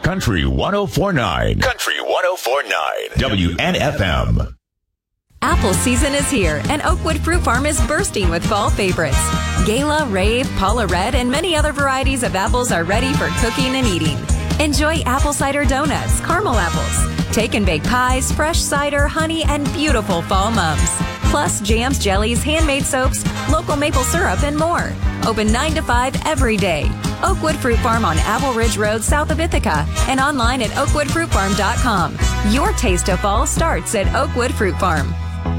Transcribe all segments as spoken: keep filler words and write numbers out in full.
Country one oh four point nine. Country one oh four point nine. W N F M. Apple season is here, and Oakwood Fruit Farm is bursting with fall favorites. Gala, Rave, Paula Red, and many other varieties of apples are ready for cooking and eating. Enjoy apple cider donuts, caramel apples, take and bake pies, fresh cider, honey, and beautiful fall mums. Plus jams, jellies, handmade soaps, local maple syrup, and more. Open nine to five every day. Oakwood Fruit Farm on Apple Ridge Road south of Ithaca and online at oakwood fruit farm dot com. Your taste of fall starts at Oakwood Fruit Farm.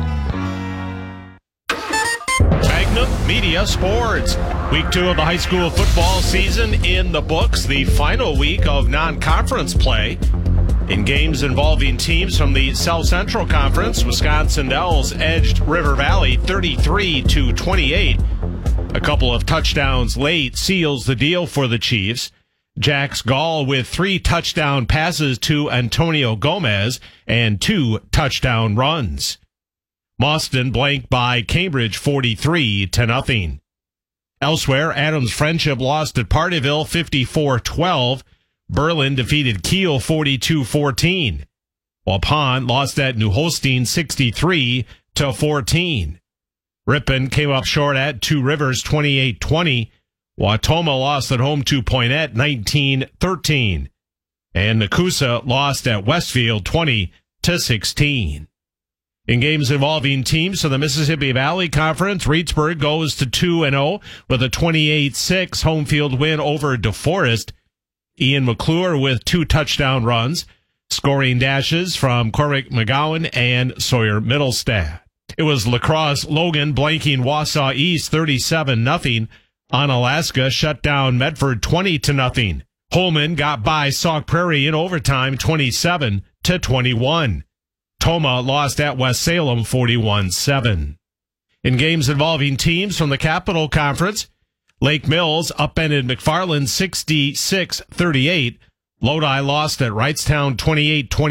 Magnum Media Sports. Week two of the high school football season in the books. The final week of non-conference play. In games involving teams from the South Central Conference, Wisconsin Dells edged River Valley thirty-three to twenty-eight. A couple of touchdowns late seals the deal for the Chiefs. Jax Gall with three touchdown passes to Antonio Gomez and two touchdown runs. Mauston blanked by Cambridge forty-three to nothing. Elsewhere, Adams Friendship lost at Partyville fifty-four twelve. Berlin defeated Kiel forty-two fourteen. While Pond lost at New Holstein sixty-three to fourteen. Ripon came up short at Two Rivers twenty-eight twenty. Wautoma lost at home to Poinet nineteen thirteen. And Nakusa lost at Westfield twenty to sixteen. In games involving teams from the Mississippi Valley Conference, Reedsburg goes to two and oh with a twenty-eight six home field win over DeForest. Ian McClure with two touchdown runs, scoring dashes from Cormac McGowan and Sawyer Middlestad. It was La Crosse Logan blanking Wausau East thirty-seven nothing. Onalaska shut down Medford twenty to nothing. Holman got by Sauk Prairie in overtime twenty-seven to twenty-one. Toma lost at West Salem forty-one seven. In games involving teams from the Capital Conference, Lake Mills upended McFarland sixty-six thirty-eight. Lodi lost at Wrightstown twenty-eight twenty.